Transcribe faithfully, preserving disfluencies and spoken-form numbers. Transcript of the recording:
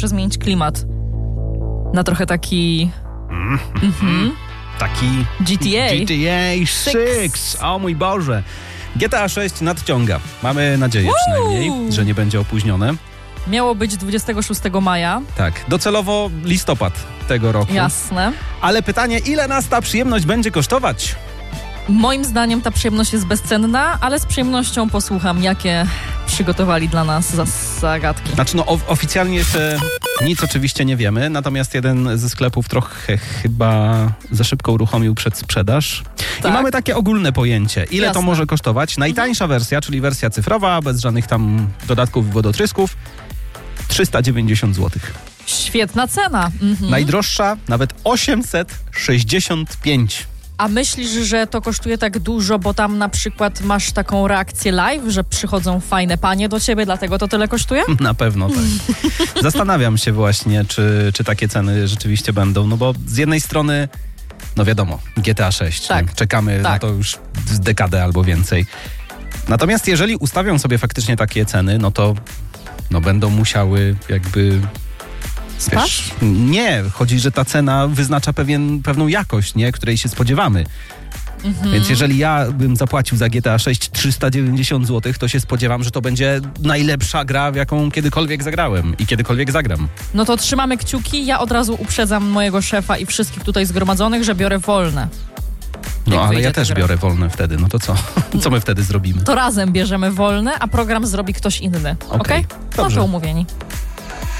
muszę zmienić klimat na trochę taki... Mm. Mhm. Taki G T A. G T A sześć. O mój Boże. G T A sześć nadciąga. Mamy nadzieję Woo! przynajmniej, że nie będzie opóźnione. Miało być dwudziestego szóstego maja. Tak, docelowo listopad tego roku. Jasne. Ale pytanie, ile nas ta przyjemność będzie kosztować? Moim zdaniem ta przyjemność jest bezcenna, ale z przyjemnością posłucham, jakie przygotowali dla nas za zagadki. Znaczy, no o- oficjalnie jeszcze nic oczywiście nie wiemy, natomiast jeden ze sklepów trochę chyba za szybko uruchomił przedsprzedaż. Tak. I mamy takie ogólne pojęcie, ile Jasne. to może kosztować. Najtańsza wersja, czyli wersja cyfrowa, bez żadnych tam dodatków i wodotrysków, trzysta dziewięćdziesiąt złotych. Świetna cena. Mhm. Najdroższa nawet osiemset sześćdziesiąt pięć. A myślisz, że to kosztuje tak dużo, bo tam na przykład masz taką reakcję live, że przychodzą fajne panie do ciebie, dlatego to tyle kosztuje? Na pewno tak. Zastanawiam się właśnie, czy, czy takie ceny rzeczywiście będą, no bo z jednej strony, no wiadomo, G T A sześć, Tak. no, czekamy Tak. na to już z dekadę albo więcej. Natomiast jeżeli ustawią sobie faktycznie takie ceny, no to no będą musiały jakby... Spaść? Wiesz, nie, chodzi, że ta cena wyznacza pewien, pewną jakość, nie, której się spodziewamy. Mhm. Więc jeżeli ja bym zapłacił za G T A sześć trzysta dziewięćdziesiąt złotych, to się spodziewam, że to będzie najlepsza gra, w jaką kiedykolwiek zagrałem i kiedykolwiek zagram. No to trzymamy kciuki. Ja od razu uprzedzam mojego szefa i wszystkich tutaj zgromadzonych, że biorę wolne. No Jak ale wyjdzie ja ta też gra. biorę wolne wtedy, no to co? Co my wtedy zrobimy? To razem bierzemy wolne, a program zrobi ktoś inny. Okej? Okej, No dobrze. to umówieni.